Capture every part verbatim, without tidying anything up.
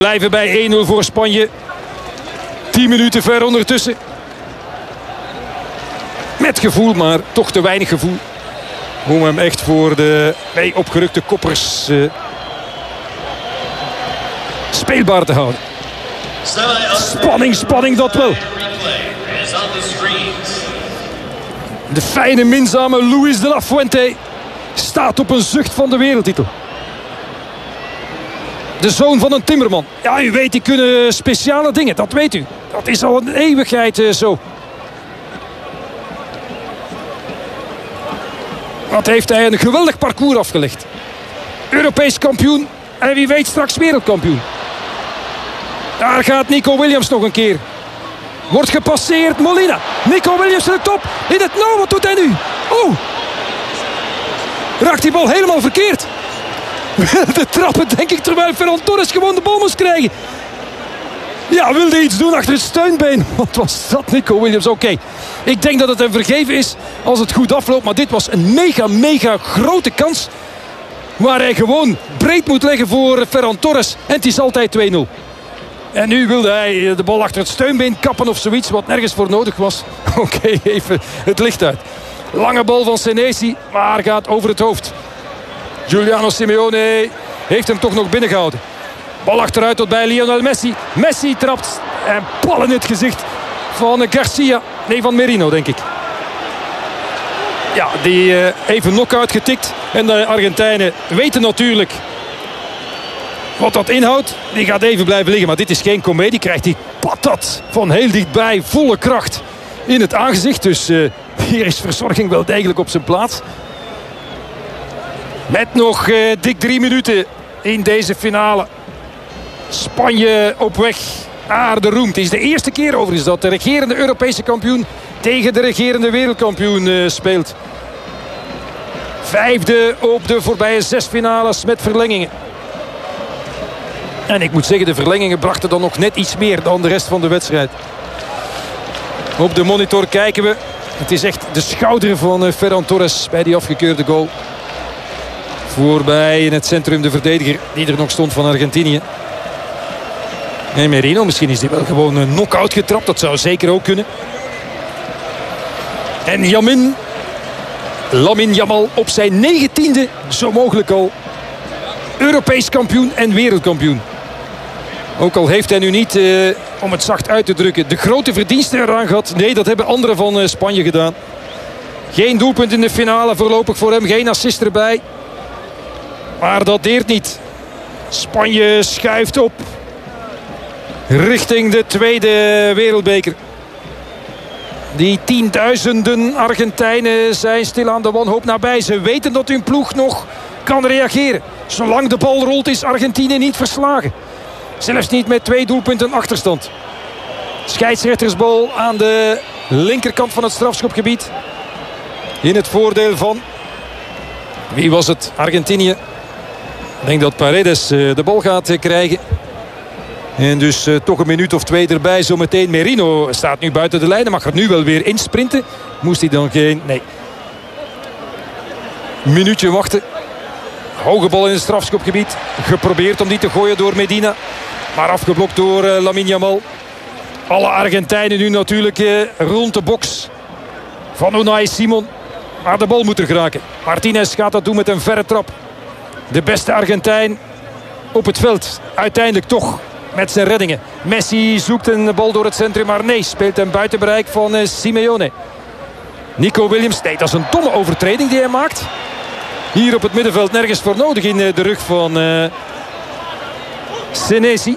Blijven bij één nul voor Spanje. tien minuten ver ondertussen. Met gevoel, maar toch te weinig gevoel. Om hem echt voor de nee, opgerukte koppers uh, speelbaar te houden. Spanning, spanning dat wel. De fijne, minzame Luis de la Fuente staat op een zucht van de wereldtitel. De zoon van een timmerman. Ja, u weet, die kunnen speciale dingen. Dat weet u. Dat is al een eeuwigheid uh, zo. Wat heeft hij een geweldig parcours afgelegd. Europees kampioen. En wie weet straks wereldkampioen. Daar gaat Nico Williams nog een keer. Wordt gepasseerd. Molina. Nico Williams in de top. In het nou, wat doet hij nu? Oh. Raakt die bal helemaal verkeerd. De trappen, denk ik, terwijl Ferran Torres gewoon de bal moest krijgen. Ja, wilde iets doen achter het steunbeen. Wat was dat, Nico Williams? Oké, okay. Ik denk dat het hem vergeven is als het goed afloopt. Maar dit was een mega, mega grote kans. Waar hij gewoon breed moet leggen voor Ferran Torres. En het is altijd twee nul. En nu wilde hij de bal achter het steunbeen kappen of zoiets. Wat nergens voor nodig was. Oké, okay, even het licht uit. Lange bal van Senesi, maar gaat over het hoofd. Giuliano Simeone heeft hem toch nog binnengehouden. Bal achteruit tot bij Lionel Messi. Messi trapt en bal in het gezicht van Garcia. Nee, van Merino, denk ik. Ja, die uh, even knock-out getikt. En de Argentijnen weten natuurlijk wat dat inhoudt. Die gaat even blijven liggen, maar dit is geen komedie. Krijgt die patat van heel dichtbij, volle kracht in het aangezicht. Dus uh, hier is verzorging wel degelijk op zijn plaats. Met nog uh, dik drie minuten in deze finale. Spanje op weg naar de roem. Het is de eerste keer overigens dat de regerende Europese kampioen tegen de regerende wereldkampioen uh, speelt. Vijfde op de voorbije zes finales met verlengingen. En ik moet zeggen, de verlengingen brachten dan nog net iets meer dan de rest van de wedstrijd. Op de monitor kijken we. Het is echt de schouder van uh, Ferran Torres bij die afgekeurde goal. Voorbij in het centrum de verdediger die er nog stond van Argentinië. En Merino, misschien is hij wel gewoon een knock-out getrapt. Dat zou zeker ook kunnen. En Yamin, Lamine Yamal op zijn negentiende, zo mogelijk al Europees kampioen en wereldkampioen. Ook al heeft hij nu niet, uh, om het zacht uit te drukken, de grote verdiensten eraan gehad. Nee, dat hebben anderen van uh, Spanje gedaan. Geen doelpunt in de finale voorlopig voor hem. Geen assist erbij. Maar dat deert niet. Spanje schuift op richting de tweede wereldbeker. Die tienduizenden Argentijnen zijn stilaan de wanhoop nabij. Ze weten dat hun ploeg nog kan reageren. Zolang de bal rolt is Argentinië niet verslagen. Zelfs niet met twee doelpunten achterstand. Scheidsrechtersbal aan de linkerkant van het strafschopgebied. In het voordeel van... Wie was het? Argentinië. Ik denk dat Paredes de bal gaat krijgen. En dus uh, toch een minuut of twee erbij. Zometeen Merino staat nu buiten de lijnen. Mag er nu wel weer insprinten. Moest hij dan geen... Nee. Minuutje wachten. Hoge bal in het strafschopgebied. Geprobeerd om die te gooien door Medina. Maar afgeblokt door uh, Lamine Yamal. Alle Argentijnen nu natuurlijk uh, rond de box van Unai Simon. Maar de bal moet er geraken. Martinez gaat dat doen met een verre trap. De beste Argentijn op het veld. Uiteindelijk toch met zijn reddingen. Messi zoekt een bal door het centrum. Maar nee, speelt hem buiten bereik van uh, Simeone. Nico Williams. Nee, dat is een domme overtreding die hij maakt. Hier op het middenveld nergens voor nodig in uh, de rug van uh, Senesi.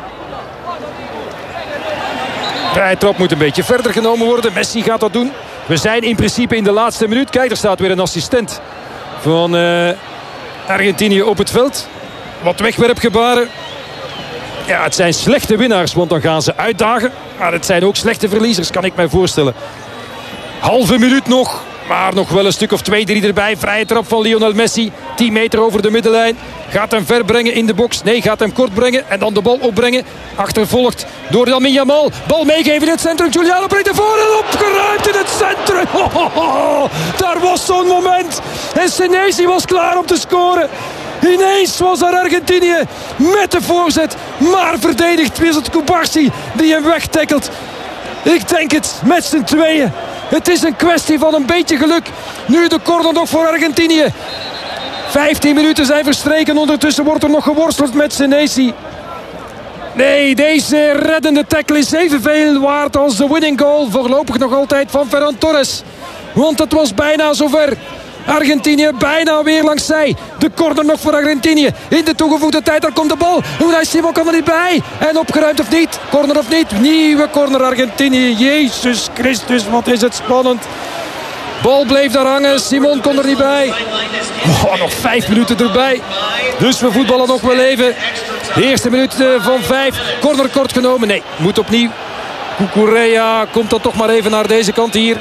Vrije trap moet een beetje verder genomen worden. Messi gaat dat doen. We zijn in principe in de laatste minuut. Kijk, er staat weer een assistent van uh, Argentinië op het veld. Wat wegwerpgebaren. Ja, het zijn slechte winnaars, want dan gaan ze uitdagen. Maar het zijn ook slechte verliezers, kan ik mij voorstellen. Halve minuut nog. Maar nog wel een stuk of twee, drie erbij. Vrije trap van Lionel Messi. tien meter over de middenlijn. Gaat hem ver brengen in de box. Nee, gaat hem kort brengen. En dan de bal opbrengen. Achtervolgd door Lamine Yamal. Bal meegeven in het centrum. Giuliano brengt ervoor en opgeruimd in het centrum. Ho, ho, ho. Daar was zo'n moment. En Senesi was klaar om te scoren. Ineens was er Argentinië met de voorzet. Maar verdedigd is het Cubarsí die hem wegtackelt. Ik denk het met z'n tweeën. Het is een kwestie van een beetje geluk. Nu de corner nog voor Argentinië. vijftien minuten zijn verstreken. Ondertussen wordt er nog geworsteld met Senesi. Nee, deze reddende tackle is evenveel waard als de winning goal. Voorlopig nog altijd van Ferran Torres. Want het was bijna zover. Argentinië bijna weer langs zij. De corner nog voor Argentinië. In de toegevoegde tijd, daar komt de bal. Unai Simon kan er niet bij. En opgeruimd of niet? Corner of niet? Nieuwe corner Argentinië. Jezus Christus, wat is het spannend. Bal bleef daar hangen. Simon kon er niet bij. Oh, nog vijf minuten erbij. Dus we voetballen nog wel even. De eerste minuut van vijf. Corner kort genomen. Nee, moet opnieuw. Cucurella komt dan toch maar even naar deze kant hier.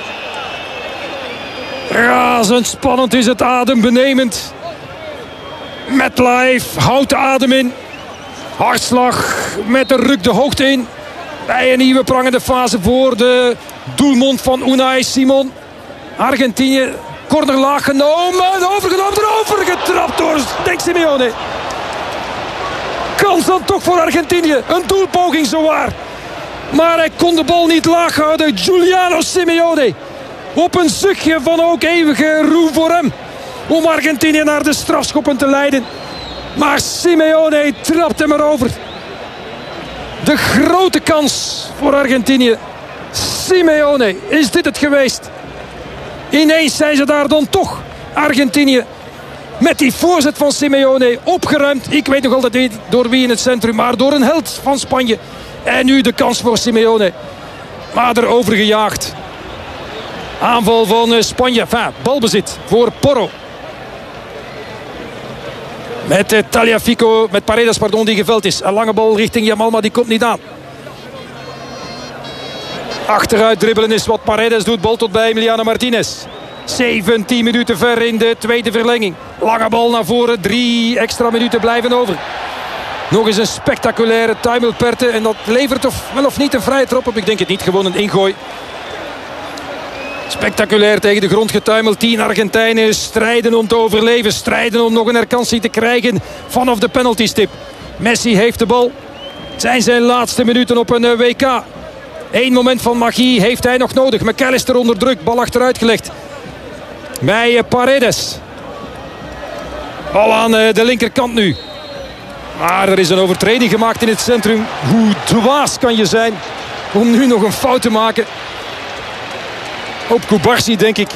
Razend spannend is het, adembenemend. MetLife houdt de adem in. Hartslag met de ruk de hoogte in. Bij een nieuwe prangende fase voor de doelmond van Unai Simon. Argentinië, corner laag genomen. Overgenomen, erover getrapt door Dick Simeone. Kans dan toch voor Argentinië. Een doelpoging zowaar. Maar hij kon de bal niet laag houden. Giuliano Simeone. Op een zuchtje van ook eeuwige roem voor hem. Om Argentinië naar de strafschoppen te leiden. Maar Simeone trapt hem erover. De grote kans voor Argentinië. Simeone, is dit het geweest? Ineens zijn ze daar dan toch. Argentinië. Met die voorzet van Simeone opgeruimd. Ik weet nog altijd niet door wie in het centrum. Maar door een held van Spanje. En nu de kans voor Simeone. Maar erover gejaagd. Aanval van Spanje. Enfin, balbezit voor Porro. Met uh, Tagliafico, met Paredes pardon, die geveld is. Een lange bal richting Yamal, maar die komt niet aan. Achteruit dribbelen is wat Paredes doet. Bal tot bij Emiliano Martinez. zeventien minuten ver in de tweede verlenging. Lange bal naar voren. Drie extra minuten blijven over. Nog eens een spectaculaire tuimelperte. En dat levert of, wel of niet een vrije trap op. Ik denk het niet. Gewoon een ingooi. Spectaculair tegen de grond getuimeld. Tien Argentijnen strijden om te overleven. Strijden om nog een herkansing te krijgen vanaf de penaltystip. Messi heeft de bal. Het zijn zijn laatste minuten op een W K. Eén moment van magie heeft hij nog nodig. McAllister onder druk. Bal achteruit gelegd. Bij Paredes. Bal aan de linkerkant nu. Maar er is een overtreding gemaakt in het centrum. Hoe dwaas kan je zijn om nu nog een fout te maken? Op Cubarsí, denk ik.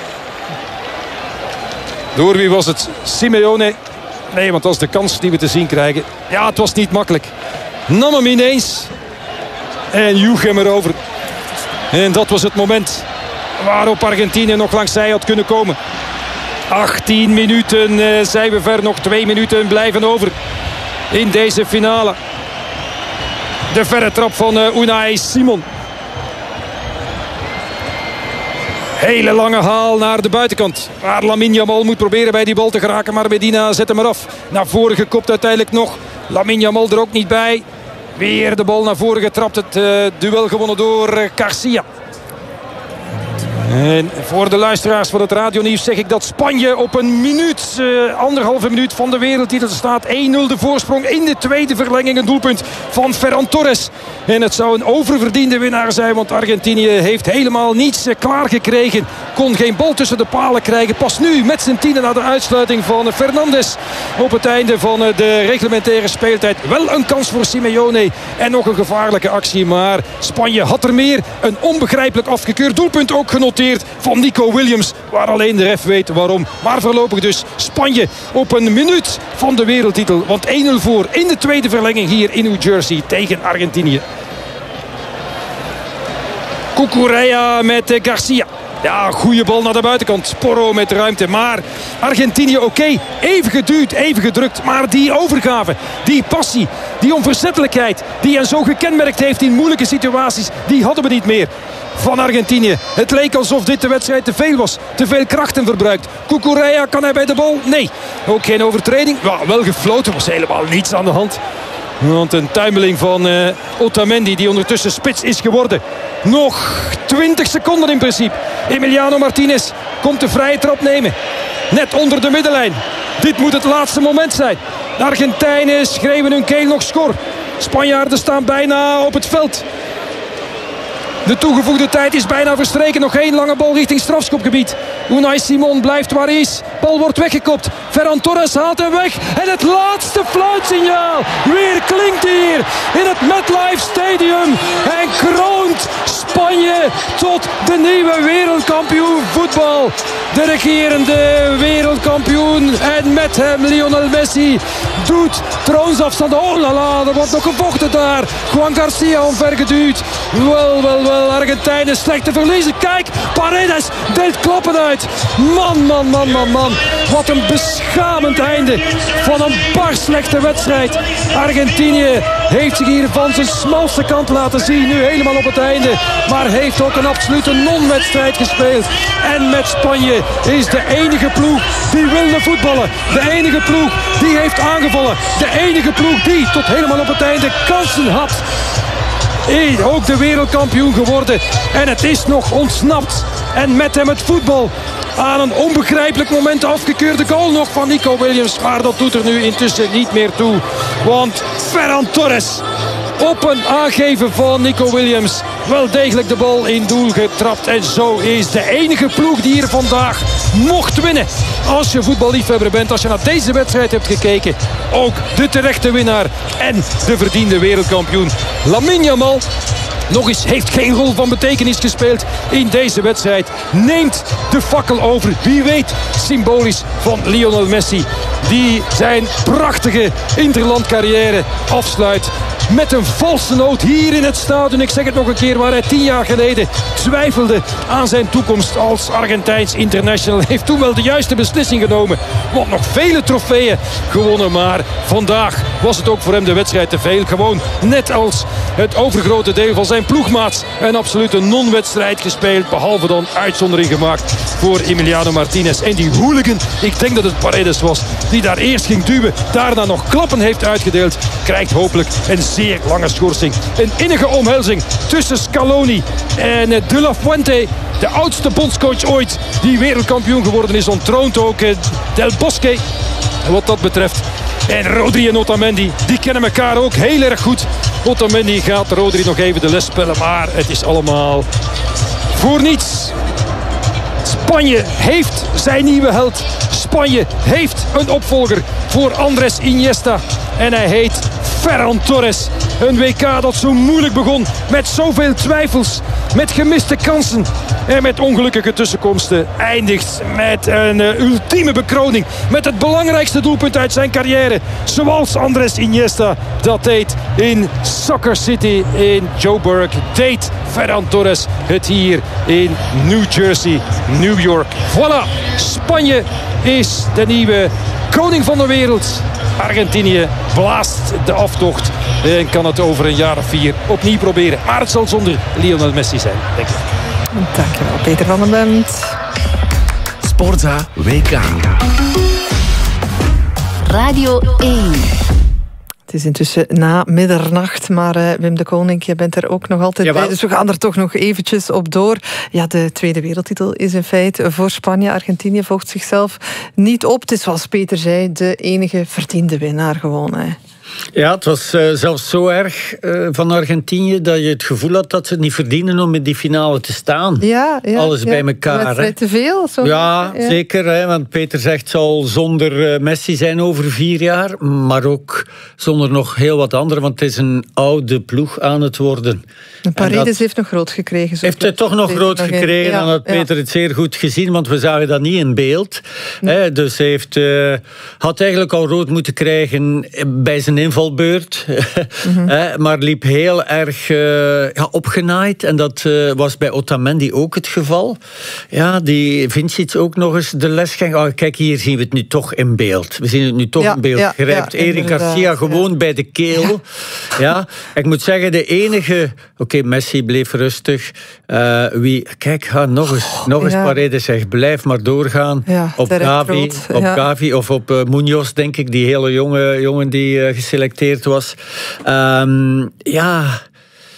Door wie was het? Simeone. Nee, want dat is de kans die we te zien krijgen. Ja, het was niet makkelijk. Nam hem ineens. En joeg hem erover. En dat was het moment waarop Argentinië nog langs zij had kunnen komen. achttien minuten uh, zijn we ver. Nog twee minuten blijven over. In deze finale. De verre trap van uh, Unai Simon. Hele lange haal naar de buitenkant. Waar Lamine Yamal moet proberen bij die bal te geraken. Maar Medina zet hem eraf. Naar voren gekopt uiteindelijk nog. Lamine Yamal er ook niet bij. Weer de bal naar voren getrapt. Het uh, duel gewonnen door uh, Garcia. En voor de luisteraars van het radionieuws zeg ik dat Spanje op een minuut, uh, anderhalve minuut van de wereldtitel staat. één nul de voorsprong in de tweede verlenging. Een doelpunt van Ferran Torres. En het zou een oververdiende winnaar zijn, want Argentinië heeft helemaal niets uh, klaargekregen. Kon geen bal tussen de palen krijgen. Pas nu met zijn tiende na de uitsluiting van uh, Fernandes. Op het einde van uh, de reglementaire speeltijd. Wel een kans voor Simeone. En nog een gevaarlijke actie. Maar Spanje had er meer. Een onbegrijpelijk afgekeurd doelpunt ook genoteerd van Nico Williams, waar alleen de ref weet waarom. Maar voorlopig dus Spanje op een minuut van de wereldtitel. Want één nul voor in de tweede verlenging hier in New Jersey tegen Argentinië. Cucurella met Garcia. Ja, goede bal naar de buitenkant. Porro met ruimte. Maar Argentinië oké. Okay. Even geduwd, even gedrukt. Maar die overgave, die passie, die onverzettelijkheid die hen zo gekenmerkt heeft in moeilijke situaties, die hadden we niet meer van Argentinië. Het leek alsof dit de wedstrijd te veel was. Te veel krachten verbruikt. Cucurella, kan hij bij de bal? Nee. Ook geen overtreding. Ja, wel gefloten. Was helemaal niets aan de hand. Want een tuimeling van uh, Otamendi, die ondertussen spits is geworden. Nog twintig seconden in principe. Emiliano Martinez komt de vrije trap nemen. Net onder de middenlijn. Dit moet het laatste moment zijn. De Argentijnen schreeuwen hun keel nog schor. Spanjaarden staan bijna op het veld. De toegevoegde tijd is bijna verstreken. Nog één lange bal richting strafschopgebied. Unai Simon blijft waar hij is. Bal wordt weggekopt. Ferran Torres haalt hem weg. En het laatste fluitsignaal weer klinkt hier in het MetLife Stadium. En kroont Spanje tot de nieuwe wereldkampioen voetbal. De regerende wereldkampioen. En met hem Lionel Messi doet troonsafstand. Oh la la, er wordt nog gevochten daar. Juan Garcia omvergeduwd. Wel, wel, wel. Argentijnen slecht te verliezen. Kijk, Paredes deelt klappen uit. Man, man, man, man, man. Wat een beschamend einde van een bar slechte wedstrijd. Argentinië heeft zich hier van zijn smalste kant laten zien. Nu helemaal op het einde. Maar heeft ook een absolute non-wedstrijd gespeeld. En met Spanje is de enige ploeg die wilde voetballen. De enige ploeg die heeft aangevallen. De enige ploeg die tot helemaal op het einde kansen had. Hey, ook de wereldkampioen geworden. En het is nog ontsnapt. En met hem het voetbal. Aan een onbegrijpelijk moment afgekeurde goal nog van Nico Williams. Maar dat doet er nu intussen niet meer toe. Want Ferran Torres op een aangeven van Nico Williams wel degelijk de bal in doel getrapt. En zo is de enige ploeg die hier vandaag mocht winnen. Als je voetballiefhebber bent, als je naar deze wedstrijd hebt gekeken, ook de terechte winnaar en de verdiende wereldkampioen. Lamine Yamal nog eens heeft geen rol van betekenis gespeeld in deze wedstrijd. Neemt de fakkel over, wie weet, symbolisch van Lionel Messi. Die zijn prachtige interlandcarrière afsluit met een valse noot hier in het stadion. Ik zeg het nog een keer, waar hij tien jaar geleden twijfelde aan zijn toekomst als Argentijns international. Heeft toen wel de juiste beslissing genomen. Want nog vele trofeeën gewonnen. Maar vandaag was het ook voor hem de wedstrijd te veel. Gewoon net als het overgrote deel van zijn ploegmaats een absolute non-wedstrijd gespeeld. Behalve dan uitzondering gemaakt voor Emiliano Martinez. En die hooligan, ik denk dat het Paredes was, die daar eerst ging duwen, daarna nog klappen heeft uitgedeeld, krijgt hopelijk een zeer lange schorsing. Een innige omhelzing tussen Scaloni en De La Fuente, de oudste bondscoach ooit die wereldkampioen geworden is, ontroont ook Del Bosque. En wat dat betreft. En Rodri en Otamendi, die kennen elkaar ook heel erg goed. Otamendi gaat Rodri nog even de les spellen, maar het is allemaal voor niets. Spanje heeft zijn nieuwe held. Spanje heeft een opvolger voor Andrés Iniesta. En hij heet Ferran Torres. Een W K dat zo moeilijk begon. Met zoveel twijfels. Met gemiste kansen. En met ongelukkige tussenkomsten. Eindigt met een uh, ultieme bekroning. Met het belangrijkste doelpunt uit zijn carrière. Zoals Andrés Iniesta dat deed in Soccer City in Joburg. Deed Ferran Torres het hier in New Jersey, New York. Voilà, Spanje is de nieuwe koning van de wereld. Argentinië blaast de aftocht en kan het over een jaar of vier opnieuw proberen. Maar het zal zonder Lionel Messi zijn, denk ik. Dankjewel, Peter van den Bent. Sportza W K. Radio één. Het is intussen na middernacht, maar uh, Wim de Koning, je bent er ook nog altijd Jawel. bij. Dus we gaan er toch nog eventjes op door. Ja, de tweede wereldtitel is in feite voor Spanje. Argentinië volgt zichzelf niet op. Het is, zoals Peter zei, de enige verdiende winnaar gewoon. Hè. Ja, het was uh, zelfs zo erg uh, van Argentinië dat je het gevoel had dat ze het niet verdienen om in die finale te staan. Ja, ja, Alles ja. bij elkaar. Hè. Te veel. Zo. Ja, ja, zeker. Hè, want Peter zegt het zal zonder uh, Messi zijn over vier jaar. Maar ook zonder nog heel wat anderen. Want het is een oude ploeg aan het worden. En Paredes dat heeft nog groot gekregen. Heeft hij toch nog groot nog gekregen. Ja, dan had Peter ja. het zeer goed gezien. Want we zagen dat niet in beeld. Nee. Hè, dus hij heeft, uh, had eigenlijk al rood moeten krijgen bij zijn invalbeurt. Mm-hmm. Maar liep heel erg uh, ja, opgenaaid. En dat uh, was bij Otamendi ook het geval. Ja, die Vincic ook nog eens de les ging. Oh, kijk, hier zien we het nu toch in beeld. We zien het nu toch ja, in beeld. Ja, Grijpt ja, Eric Garcia gewoon ja. bij de keel. Ja. ja. Ik moet zeggen, de enige... Oké, okay, Messi bleef rustig. Uh, wie... Kijk, ga nog eens. Nog eens ja. Paredes zegt, blijf maar doorgaan. Ja, op Gavi, op ja. Gavi of op uh, Munoz, denk ik. Die hele jonge jongen die uh, geselecteerd was. Um, ja...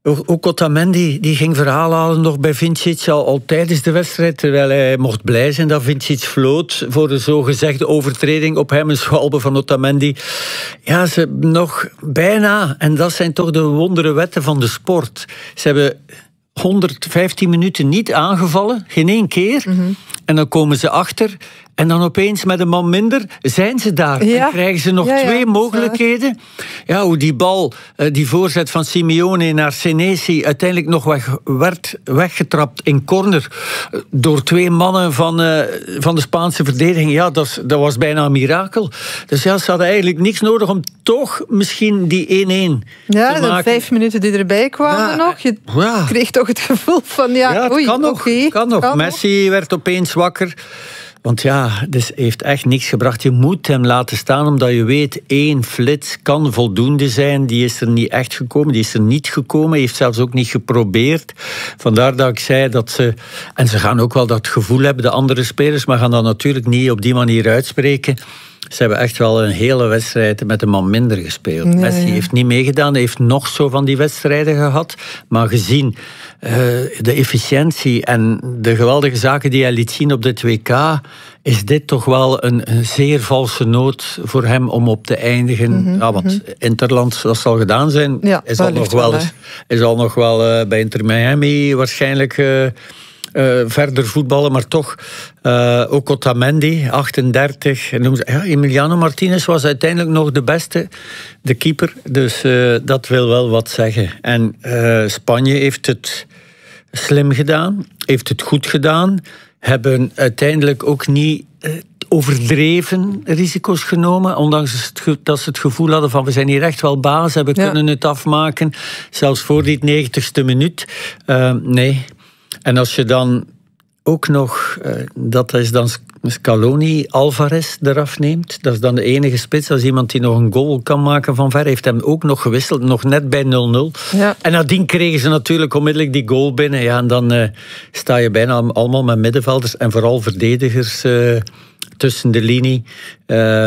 Ook Otamendi die ging verhaal halen nog bij Vincic al, al tijdens de wedstrijd, terwijl hij mocht blij zijn dat Vincic floot voor de zogezegde overtreding op hem, een schwalbe van Otamendi. Ja, ze hebben nog bijna, en dat zijn toch de wondere wetten van de sport. Ze hebben honderdvijftien minuten niet aangevallen, geen één keer. Mm-hmm. En dan komen ze achter. En dan opeens met een man minder zijn ze daar. Ja. En krijgen ze nog ja, twee ja, mogelijkheden. Ja, hoe die bal, die voorzet van Simeone naar Senesi uiteindelijk nog weg, werd weggetrapt in corner door twee mannen van, uh, van de Spaanse verdediging. Ja, dat, dat was bijna een mirakel. Dus ja, ze hadden eigenlijk niks nodig om toch misschien die één-één ja, te de maken. vijf minuten die erbij kwamen ja, nog. Je ja. kreeg toch het gevoel van ja, ja het oei, kan nog. Okay, kan nog. Kan Messi nog. werd opeens wakker. Want ja, het heeft echt niks gebracht. Je moet hem laten staan, omdat je weet, één flits kan voldoende zijn. Die is er niet echt gekomen, die is er niet gekomen. Heeft zelfs ook niet geprobeerd. Vandaar dat ik zei dat ze... En ze gaan ook wel dat gevoel hebben, de andere spelers, maar gaan dat natuurlijk niet op die manier uitspreken. Ze hebben echt wel een hele wedstrijd met een man minder gespeeld. Nee, Messi ja. heeft niet meegedaan, heeft nog zo van die wedstrijden gehad. Maar gezien uh, de efficiëntie en de geweldige zaken die hij liet zien op dit W K, is dit toch wel een, een zeer valse noot voor hem om op te eindigen. Mm-hmm, ja, want mm-hmm. Interland, dat zal gedaan zijn. Ja, hij zal nog wel, eens, hij zal nog wel uh, bij Inter Miami waarschijnlijk... Uh, Uh, verder voetballen, maar toch uh, ook Otamendi, achtendertig. Ja, Emiliano Martinez was uiteindelijk nog de beste, de keeper. Dus uh, dat wil wel wat zeggen. En uh, Spanje heeft het slim gedaan, heeft het goed gedaan, hebben uiteindelijk ook niet uh, overdreven risico's genomen, ondanks dat ze het gevoel hadden van we zijn hier echt wel baas en we ja. kunnen het afmaken, zelfs voor die negentigste minuut. Uh, nee... En als je dan ook nog, uh, dat is dan Scaloni, Alvarez eraf neemt, dat is dan de enige spits, als iemand die nog een goal kan maken van ver, heeft hem ook nog gewisseld, nog net bij nul nul. Ja. En nadien kregen ze natuurlijk onmiddellijk die goal binnen. Ja, en dan uh, sta je bijna allemaal met middenvelders en vooral verdedigers uh, tussen de linie. Uh,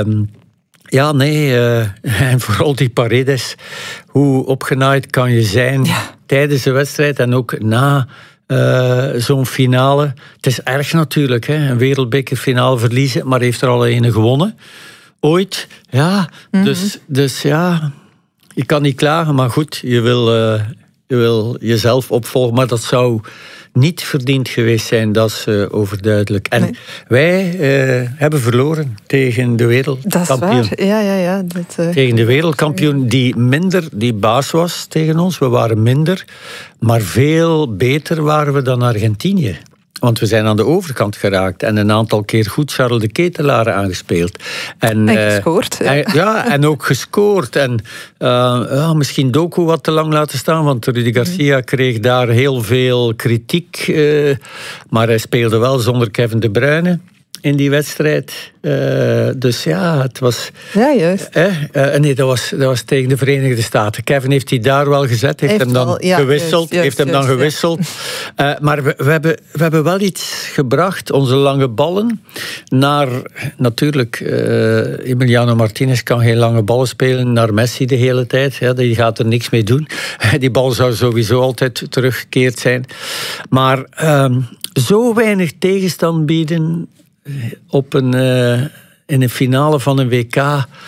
Ja, nee, uh, en vooral die Paredes. Hoe opgenaaid kan je zijn ja. tijdens de wedstrijd en ook na uh, zo'n finale. Het is erg natuurlijk, hè, een wereldbekerfinale verliezen, maar heeft er al een gewonnen. Ooit, ja. Mm-hmm. Dus, dus ja, je kan niet klagen, maar goed, je wil, uh, je wil jezelf opvolgen, maar dat zou niet verdiend geweest zijn, dat is uh, overduidelijk. En nee. wij uh, hebben verloren tegen de wereldkampioen. Dat is waar, ja, ja, ja. Dat, uh, tegen de wereldkampioen die minder, die baas was tegen ons. We waren minder, maar veel beter waren we dan Argentinië. Want we zijn aan de overkant geraakt en een aantal keer goed Charles de Ketelaere aangespeeld. En, en gescoord. Uh, en, ja, en ook gescoord. En uh, ja, misschien Doku wat te lang laten staan, want Rudy Garcia kreeg daar heel veel kritiek. Uh, maar hij speelde wel zonder Kevin De Bruyne in die wedstrijd. Uh, dus ja, het was... Ja, juist. Eh, uh, nee, dat was, dat was tegen de Verenigde Staten. Kevin heeft hij daar wel gezet, heeft, heeft hem dan wel, ja, gewisseld. Juist, juist, heeft hem juist, dan gewisseld. Ja. Uh, maar we, we, hebben, we hebben wel iets gebracht, onze lange ballen, naar natuurlijk... Uh, Emiliano Martinez kan geen lange ballen spelen, naar Messi de hele tijd. Ja, die gaat er niks mee doen. Die bal zou sowieso altijd teruggekeerd zijn. Maar uh, zo weinig tegenstand bieden op een, uh, in een finale van een W K,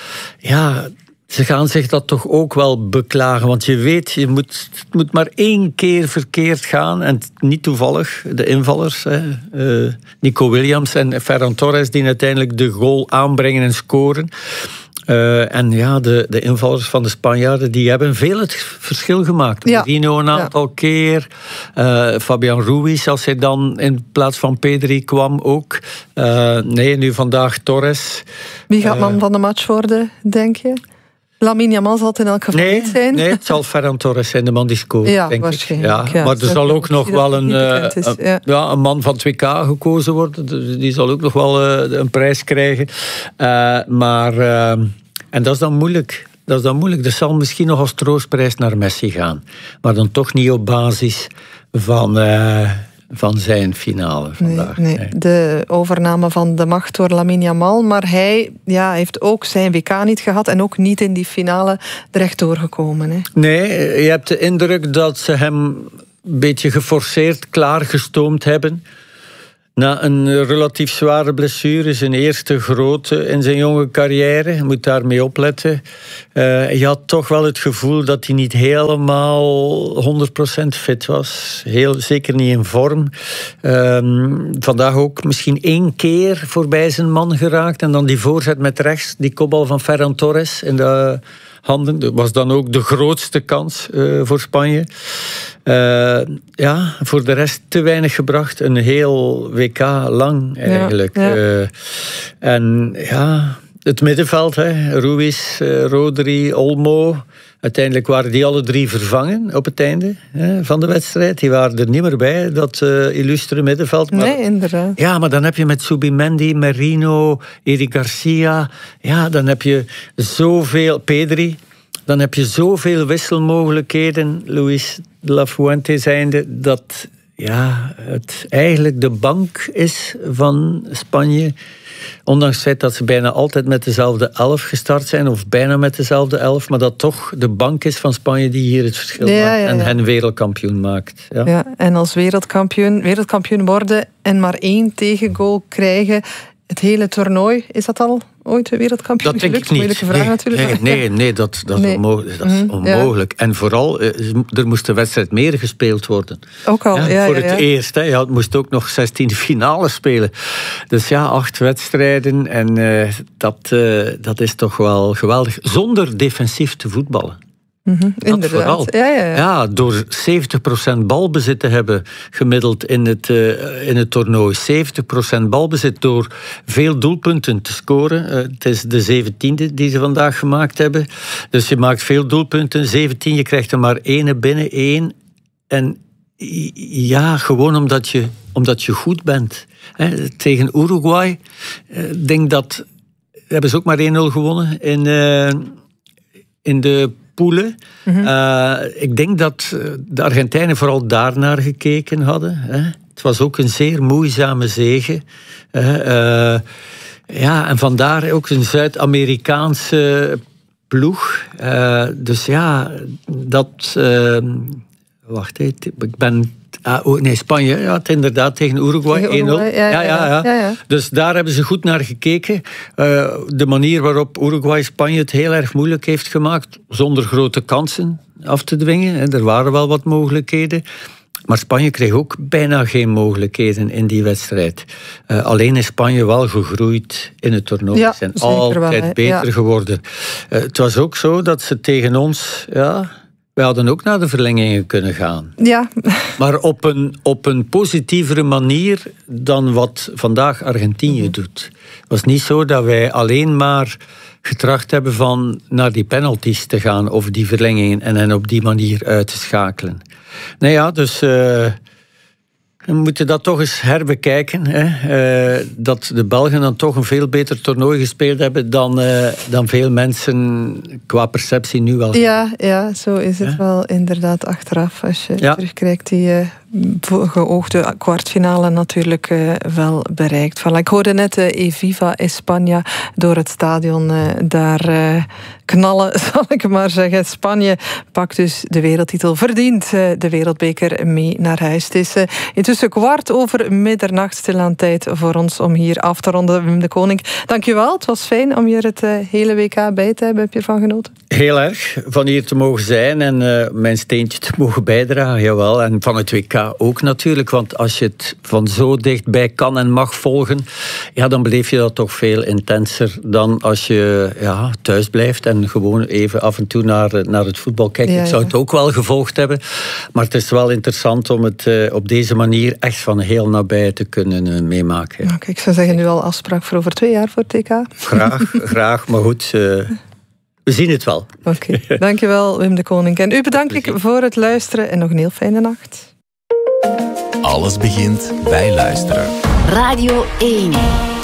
ja, ze gaan zich dat toch ook wel beklagen. Want je weet, je moet, het moet maar één keer verkeerd gaan. En niet toevallig, de invallers, hè, uh, Nico Williams en Ferran Torres, die uiteindelijk de goal aanbrengen en scoren. Uh, en ja, de, de invallers van de Spanjaarden, die hebben veel het verschil gemaakt. Ja. Rino een aantal ja. keer. Uh, Fabian Ruiz, als hij dan in plaats van Pedri kwam ook. Uh, nee, nu vandaag Torres. Wie gaat man uh, van de match worden, denk je? Lamine Yamal zal het in elk geval nee, niet zijn. Nee, het zal Ferran Torres zijn, de man die scoort, ja, denk waarschijnlijk, ik. Ja, ja, maar er zal ook nog wel een, uh, is, een, ja. ja, een man van het W K gekozen worden. Die zal ook nog wel uh, een prijs krijgen. Uh, maar... Uh, en dat is dan moeilijk. Dat is dan moeilijk. Dat zal misschien nog als troostprijs naar Messi gaan. Maar dan toch niet op basis van... Uh, van zijn finale vandaag. Nee, nee. De overname van de macht door Lamine Yamal, maar hij ja, heeft ook zijn W K niet gehad en ook niet in die finale terecht doorgekomen. Hè? Nee, je hebt de indruk dat ze hem een beetje geforceerd klaargestoomd hebben. Na een relatief zware blessure, zijn eerste grote in zijn jonge carrière. Je moet daarmee opletten. Uh, je had toch wel het gevoel dat hij niet helemaal honderd procent fit was. Heel, zeker niet in vorm. Uh, vandaag ook misschien één keer voorbij zijn man geraakt. En dan die voorzet met rechts, die kopbal van Ferran Torres in de handen. Dat was dan ook de grootste kans uh, voor Spanje. Uh, ja, voor de rest te weinig gebracht. Een heel W K lang eigenlijk. Ja, ja. Uh, en ja, het middenveld, hè. Ruiz, uh, Rodri, Olmo. Uiteindelijk waren die alle drie vervangen op het einde hè, van de wedstrijd. Die waren er niet meer bij, dat uh, illustere middenveld. Maar, nee, inderdaad. Ja, maar dan heb je met Zubimendi, Merino, Eric Garcia. Ja, dan heb je zoveel... Pedri. Dan heb je zoveel wisselmogelijkheden, Luis de la Fuente zijnde, dat ja, het eigenlijk de bank is van Spanje. Ondanks het feit dat ze bijna altijd met dezelfde elf gestart zijn, of bijna met dezelfde elf, maar dat toch de bank is van Spanje die hier het verschil ja, maakt ja, ja. en hen wereldkampioen maakt. Ja. Ja, en als wereldkampioen, wereldkampioen worden en maar één tegengoal krijgen, het hele toernooi, is dat al ooit een wereldkampioen dat gelukt? Denk ik niet. Moeilijke vraag nee, natuurlijk. Nee, nee, nee dat, dat, nee. Is onmogelijk, dat is onmogelijk. Ja. En vooral, er moest de wedstrijd meer gespeeld worden. Ook al, ja. ja voor ja, het ja. eerst. Hè. Ja, het moest ook nog zestien finales spelen. Dus ja, acht wedstrijden. En uh, dat, uh, dat is toch wel geweldig. Zonder defensief te voetballen. Mm-hmm, dat vooral. Ja, ja, ja. ja, door zeventig procent balbezit te hebben gemiddeld in het, uh, in het toernooi. zeventig procent balbezit door veel doelpunten te scoren. Uh, het is de zeventiende die ze vandaag gemaakt hebben. Dus je maakt veel doelpunten. zeventien, je krijgt er maar één binnen, één. En ja, gewoon omdat je, omdat je goed bent. He, tegen Uruguay, ik uh, denk dat... hebben ze ook maar één nul gewonnen in, uh, in de poelen. Mm-hmm. Uh, ik denk dat de Argentijnen vooral daarnaar gekeken hadden. Hè. Het was ook een zeer moeizame zege. Uh, uh, ja, en vandaar ook een Zuid-Amerikaanse ploeg. Uh, dus ja, dat... Uh, wacht, ik ben... Ah, oh, nee, Spanje, ja, het inderdaad, tegen Uruguay, tegen Uruguay één nul. Ja ja ja, ja, ja. ja, ja. Dus daar hebben ze goed naar gekeken. Uh, de manier waarop Uruguay Spanje het heel erg moeilijk heeft gemaakt, zonder grote kansen af te dwingen. Er waren wel wat mogelijkheden. Maar Spanje kreeg ook bijna geen mogelijkheden in die wedstrijd. Uh, alleen is Spanje wel gegroeid in het toernooi. Ja, ze zijn altijd wel, beter ja. geworden. Uh, het was ook zo dat ze tegen ons... Ja, wij hadden ook naar de verlengingen kunnen gaan. Ja. Maar op een, op een positievere manier dan wat vandaag Argentinië mm-hmm. doet. Het was niet zo dat wij alleen maar getracht hebben van naar die penalties te gaan of die verlengingen en hen op die manier uit te schakelen. Nou ja, dus... Uh, we moeten dat toch eens herbekijken. Hè? Uh, dat de Belgen dan toch een veel beter toernooi gespeeld hebben dan, uh, dan veel mensen qua perceptie nu wel. Ja, ja zo is het ja? wel inderdaad achteraf. Als je ja. terugkijkt, die uh, geoogde kwartfinale natuurlijk uh, wel bereikt. Voilà, ik hoorde net uh, Eviva España door het stadion uh, daar uh, knallen, zal ik maar zeggen. Spanje pakt dus de wereldtitel, verdient uh, de wereldbeker mee naar huis. Het is uh, intussen kwart over middernacht, stilaan tijd voor ons om hier af te ronden. Wim de Koning, dankjewel. Het was fijn om hier het uh, hele W K bij te hebben. Heb je ervan genoten? Heel erg, van hier te mogen zijn en uh, mijn steentje te mogen bijdragen, jawel. En van het W K ook natuurlijk, want als je het van zo dichtbij kan en mag volgen, ja, dan beleef je dat toch veel intenser dan als je ja, thuis blijft en gewoon even af en toe naar, naar het voetbal kijkt. Ja, ik zou ja. het ook wel gevolgd hebben, maar het is wel interessant om het uh, op deze manier echt van heel nabij te kunnen uh, meemaken. Ja. Okay, ik zou zeggen, nu al afspraak voor over twee jaar voor het T K. Graag, graag, maar goed... Uh, We zien het wel. Oké, okay. Dankjewel Wim de Koning. En u bedank ik voor het luisteren en nog een heel fijne nacht. Alles begint bij luisteren. Radio één.